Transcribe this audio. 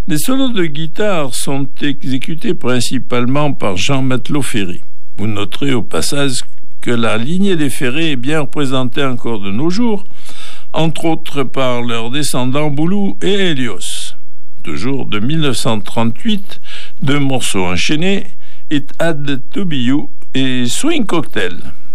Les solos de guitare sont exécutés principalement par Jean Matelot-Ferré. Vous noterez au passage que la lignée des Ferré est bien représentée encore de nos jours, entre autres par leurs descendants Boulou et Hélios. Toujours de 1938, deux morceaux enchaînés, It Had to Be You et Swing Cocktail.